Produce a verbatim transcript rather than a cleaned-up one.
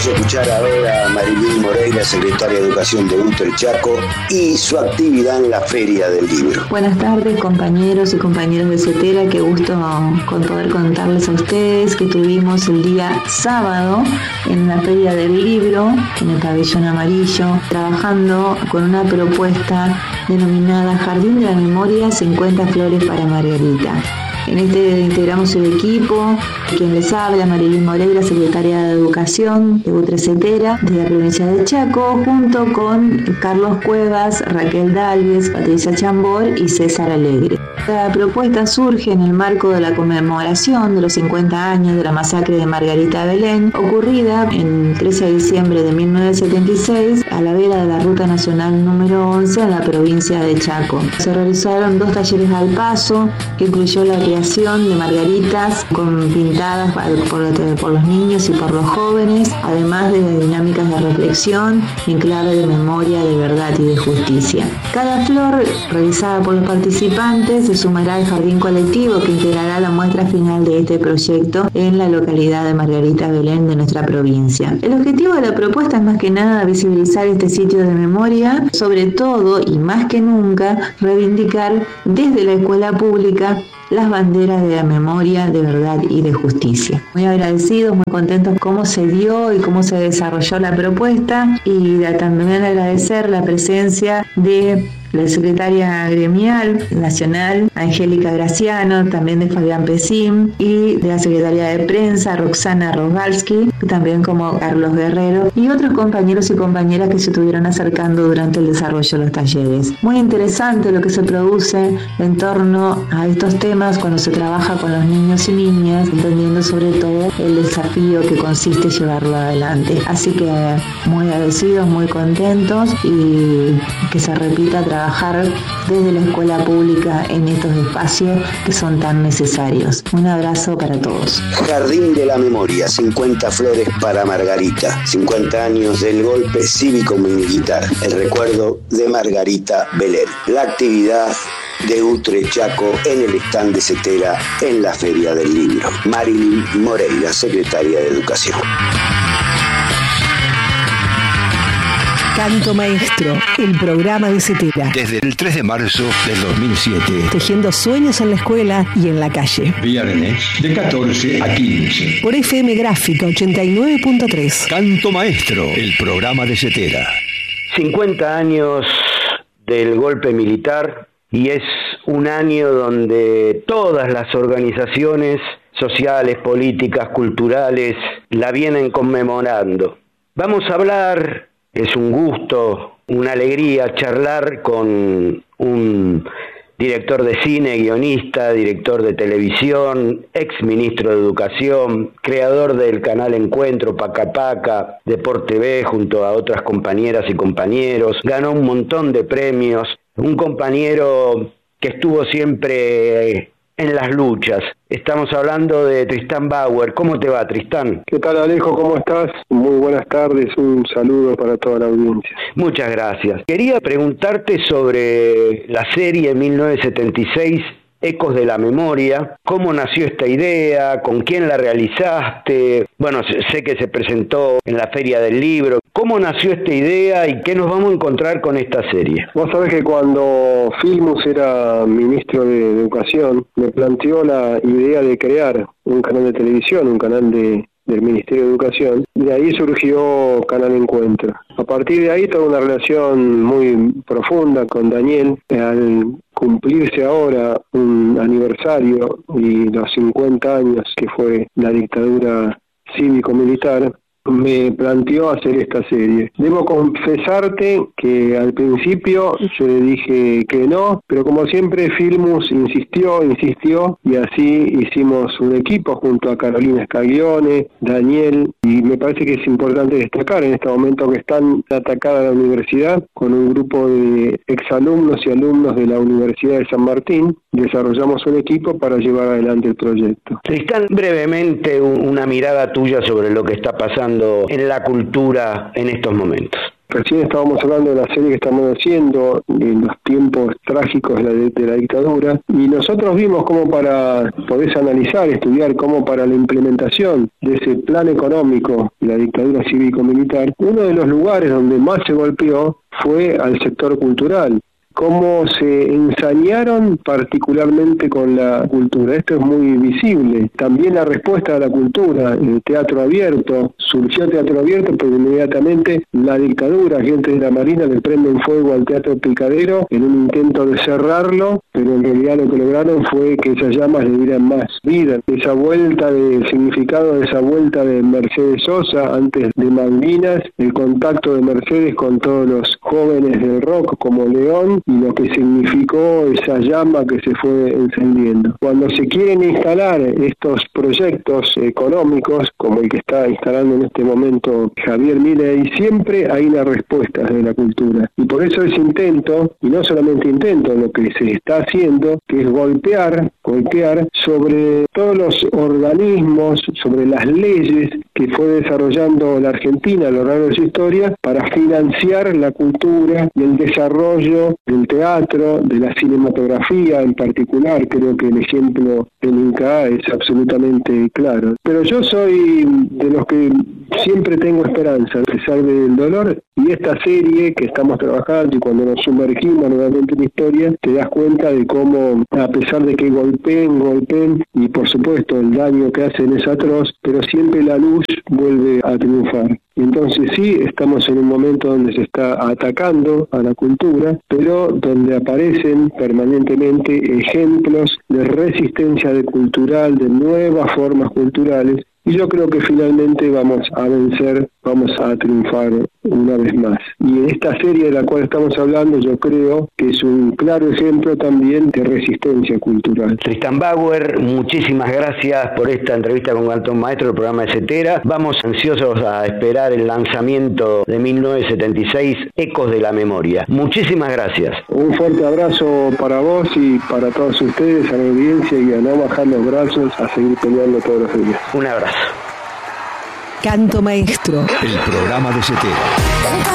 Vamos a escuchar ahora a Marilyn Moreira, secretaria de Educación de UTRE Chaco, y su actividad en la Feria del Libro. Buenas tardes, compañeros y compañeras de CETERA. Qué gusto con poder contarles a ustedes que tuvimos el día sábado en la Feria del Libro, en el Pabellón Amarillo, trabajando con una propuesta denominada Jardín de la Memoria, cincuenta flores para Margarita. En este integramos el equipo, quien les habla, Marilyn Moreira, secretaria de Educación de UTRE CETERA, de la provincia de Chaco, junto con Carlos Cuevas, Raquel Dalves, Patricia Chambor y César Alegre. La propuesta surge en el marco de la conmemoración de los cincuenta años de la masacre de Margarita Belén, ocurrida el trece de diciembre de mil novecientos setenta y seis a la vera de la Ruta Nacional número once en la provincia de Chaco. Se realizaron dos talleres al paso, que incluyó la creación de margaritas con pintadas por, por los niños y por los jóvenes, además de dinámicas de reflexión en clave de memoria, de verdad y de justicia. Cada flor realizada por los participantes se sumará al jardín colectivo que integrará la muestra final de este proyecto en la localidad de Margarita Belén de nuestra provincia. El objetivo de la propuesta es más que nada visibilizar este sitio de memoria, sobre todo y más que nunca reivindicar desde la escuela pública las banderas de la memoria, de verdad y de justicia. Muy agradecidos, muy contentos cómo se dio y cómo se desarrolló la propuesta, y también agradecer la presencia de la secretaria gremial nacional, Angélica Graciano, también de Fabián Pesín, y de la secretaria de prensa, Roxana Rogalski, también como Carlos Guerrero, y otros compañeros y compañeras que se estuvieron acercando durante el desarrollo de los talleres. Muy interesante lo que se produce en torno a estos temas cuando se trabaja con los niños y niñas, entendiendo sobre todo el desafío que consiste en llevarlo adelante. Así que muy agradecidos, muy contentos, y que se repita trabajar trabajar desde la escuela pública en estos espacios que son tan necesarios. Un abrazo para todos. Jardín de la Memoria, cincuenta flores para Margarita, cincuenta años del golpe cívico-militar, el recuerdo de Margarita Belén. La actividad de UTRE Chaco en el stand de CETERA en la Feria del Libro. Marilyn Moreira, secretaria de Educación. Canto Maestro, el programa de CETERA. Desde el tres de marzo del dos mil siete. Tejiendo sueños en la escuela y en la calle. Viernes de catorce a quince. Por F M Gráfica ochenta y nueve punto tres. Canto Maestro, el programa de CETERA. cincuenta años del golpe militar, y es un año donde todas las organizaciones sociales, políticas, culturales la vienen conmemorando. Vamos a hablar, es un gusto, una alegría charlar con un director de cine, guionista, director de televisión, ex ministro de Educación, creador del canal Encuentro, Paca Paca, Deporte B, junto a otras compañeras y compañeros. Ganó un montón de premios, un compañero que estuvo siempre en las luchas. Estamos hablando de Tristán Bauer. ¿Cómo te va, Tristán? ¿Qué tal, Alejo? ¿Cómo estás? Muy buenas tardes, un saludo para toda la audiencia. Muchas gracias. Quería preguntarte sobre la serie mil novecientos setenta y seis, Ecos de la Memoria. ¿Cómo nació esta idea? ¿Con quién la realizaste? Bueno, sé que se presentó en la Feria del Libro. ¿Cómo nació esta idea y qué nos vamos a encontrar con esta serie? Vos sabés que cuando Filmus era ministro de Educación, me planteó la idea de crear un canal de televisión, un canal de del Ministerio de Educación, y de ahí surgió Canal Encuentro. A partir de ahí toda una relación muy profunda con Daniel. Al cumplirse ahora un aniversario y los cincuenta años que fue la dictadura cívico-militar, me planteó hacer esta serie. Debo confesarte que al principio yo le dije que no, pero como siempre Filmus insistió, insistió, y así hicimos un equipo junto a Carolina Scaglione, Daniel, y me parece que es importante destacar en este momento que están atacada la universidad con un grupo de exalumnos y alumnos de la Universidad de San Martín. Desarrollamos un equipo para llevar adelante el proyecto. Tristán, brevemente una mirada tuya sobre lo que está pasando en la cultura en estos momentos. Recién estábamos hablando de la serie que estamos haciendo en los tiempos trágicos de la, de la dictadura, y nosotros vimos cómo para, podés analizar, estudiar cómo para la implementación de ese plan económico de la dictadura cívico-militar, uno de los lugares donde más se golpeó fue al sector cultural. Cómo se ensañaron particularmente con la cultura. Esto es muy visible. También la respuesta a la cultura, el teatro abierto, surgió teatro abierto, pero inmediatamente la dictadura, gente de la Marina le prenden fuego al Teatro Picadero en un intento de cerrarlo, pero en realidad lo que lograron fue que esas llamas le dieran más vida. Esa vuelta de significado, de esa vuelta de Mercedes Sosa antes de Malvinas, el contacto de Mercedes con todos los jóvenes del rock como León, y lo que significó esa llama que se fue encendiendo. Cuando se quieren instalar estos proyectos económicos, como el que está instalando en este momento Javier Milei, siempre hay una respuesta de la cultura. Y por eso ese intento, y no solamente intento, lo que se está haciendo, que es golpear, golpear sobre todos los organismos, sobre las leyes que fue desarrollando la Argentina a lo largo de su historia para financiar la cultura y el desarrollo del teatro, de la cinematografía en particular. Creo que el ejemplo del Inca es absolutamente claro. Pero yo soy de los que siempre tengo esperanza a pesar del dolor, y esta serie que estamos trabajando, y cuando nos sumergimos nuevamente en la historia, te das cuenta de cómo, a pesar de que golpeen, golpeen, y por supuesto el daño que hacen es atroz, pero siempre la luz vuelve a triunfar. Entonces sí, estamos en un momento donde se está atacando a la cultura, pero donde aparecen permanentemente ejemplos de resistencia de cultural, de nuevas formas culturales, y yo creo que finalmente vamos a vencer, vamos a triunfar una vez más. Y en esta serie de la cual estamos hablando, yo creo que es un claro ejemplo también de resistencia cultural. Tristan Bauer, muchísimas gracias por esta entrevista con Gastón Maestro del programa de Zetera. Vamos ansiosos a esperar el lanzamiento de mil novecientos setenta y seis, Ecos de la Memoria. Muchísimas gracias. Un fuerte abrazo para vos y para todos ustedes, a la audiencia, y a no bajar los brazos, a seguir peleando todos los días. Un abrazo. Canto Maestro. El programa de Zetera.